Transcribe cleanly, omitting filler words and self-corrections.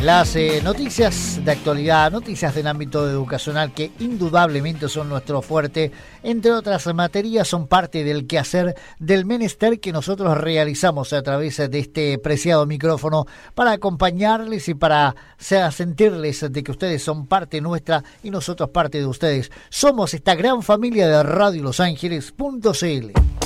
Las noticias de actualidad, noticias del ámbito educacional que indudablemente son nuestro fuerte, entre otras materias, son parte del quehacer del menester que nosotros realizamos a través de este preciado micrófono para acompañarles y para sentirles de que ustedes son parte nuestra y nosotros parte de ustedes. Somos esta gran familia de Radio Los Ángeles.cl.